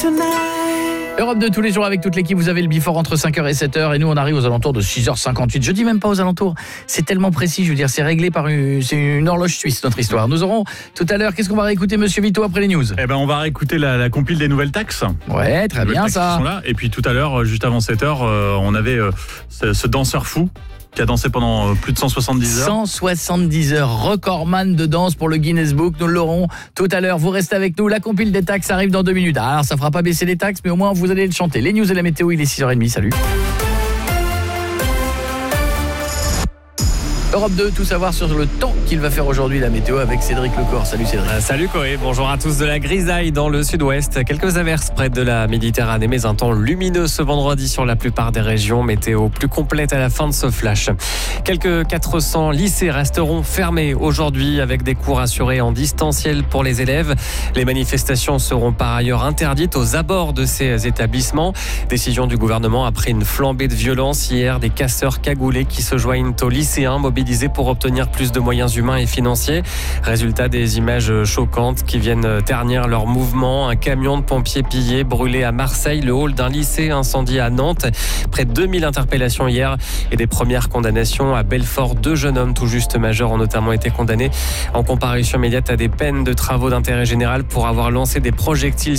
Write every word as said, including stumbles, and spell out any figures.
Europe deux tous les jours avec toute l'équipe, vous avez le before entre cinq heures et sept heures et nous on arrive aux alentours de six heures cinquante-huit. Je dis même pas aux alentours, c'est tellement précis, je veux dire c'est réglé par une, c'est une horloge suisse notre histoire. Nous aurons tout à l'heure, qu'est-ce qu'on va réécouter monsieur Vito après les news? Eh ben on va réécouter la, la compile des nouvelles taxes. Ouais, très bien ça. Sont là. Et puis tout à l'heure, juste avant sept heures, euh, on avait euh, ce, ce danseur fou qui a dansé pendant plus de cent soixante-dix heures. cent soixante-dix heures, recordman de danse pour le Guinness Book. Nous l'aurons tout à l'heure. Vous restez avec nous. La compile des taxes arrive dans deux minutes. Alors, ça fera pas baisser les taxes, mais au moins, vous allez le chanter. Les news et la météo, il est six heures trente. Salut. Europe deux, tout savoir sur le temps qu'il va faire aujourd'hui, la météo avec Cédric Lecor. Salut Cédric. Euh, salut Coé, bonjour à tous. De la grisaille dans le sud-ouest, quelques averses près de la Méditerranée, mais un temps lumineux ce vendredi sur la plupart des régions. Météo plus complète à la fin de ce flash. Quelques quatre cents lycées resteront fermés aujourd'hui avec des cours assurés en distanciel pour les élèves. Les manifestations seront par ailleurs interdites aux abords de ces établissements. Décision du gouvernement après une flambée de violence hier, des casseurs cagoulés qui se joignent aux lycéens mobilisés pour obtenir plus de moyens humains et financiers. Résultat, des images choquantes qui viennent ternir leur mouvement. Un camion de pompiers pillé, brûlé à Marseille, le hall d'un lycée incendié à Nantes. Près de deux mille interpellations hier et des premières condamnations à Belfort. Deux jeunes hommes tout juste majeurs ont notamment été condamnés en comparution immédiate à des peines de travaux d'intérêt général pour avoir lancé des projectiles